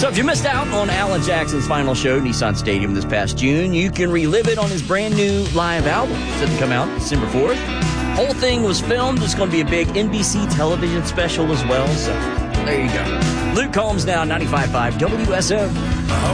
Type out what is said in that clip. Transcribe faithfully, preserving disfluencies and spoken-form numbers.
So if you missed out on Alan Jackson's final show at Nissan Stadium this past June, you can relive it on his brand new live album set to come out December fourth. Whole thing was filmed. It's going to be a big N B C television special as well. So there you go. Luke Combs now, ninety-five point five W S O.